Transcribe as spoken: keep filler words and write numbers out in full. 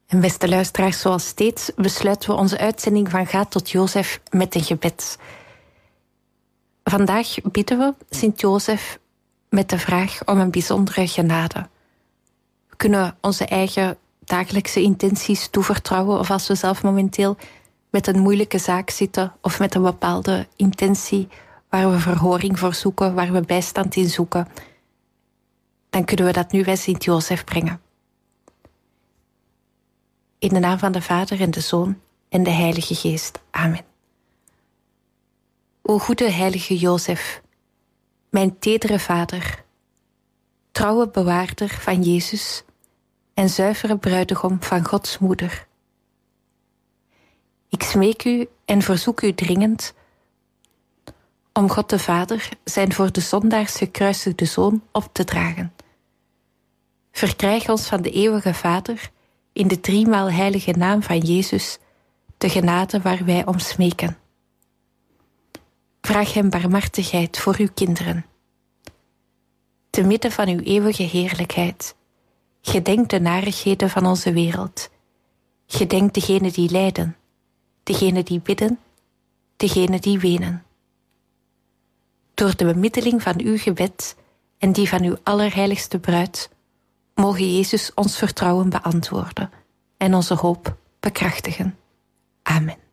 En beste luisteraars, zoals steeds besluiten we onze uitzending van Ga tot Jozef met een gebed. Vandaag bidden we Sint-Jozef met de vraag om een bijzondere genade. We kunnen onze eigen dagelijkse intenties toevertrouwen, of als we zelf momenteel met een moeilijke zaak zitten of met een bepaalde intentie waar we verhoring voor zoeken, waar we bijstand in zoeken, dan kunnen we dat nu bij Sint-Jozef brengen. In de naam van de Vader en de Zoon en de Heilige Geest. Amen. O goede heilige Jozef, mijn tedere vader, trouwe bewaarder van Jezus en zuivere bruidegom van Gods moeder. Ik smeek u en verzoek u dringend om God de Vader zijn voor de zondaars gekruisigde Zoon op te dragen. Verkrijg ons van de eeuwige Vader in de driemaal heilige naam van Jezus de genade waar wij om smeken. Vraag hem barmhartigheid voor uw kinderen. Te midden van uw eeuwige heerlijkheid, gedenk de narigheden van onze wereld. Gedenk degenen die lijden, degenen die bidden, degenen die wenen. Door de bemiddeling van uw gebed en die van uw allerheiligste bruid, mogen Jezus ons vertrouwen beantwoorden en onze hoop bekrachtigen. Amen.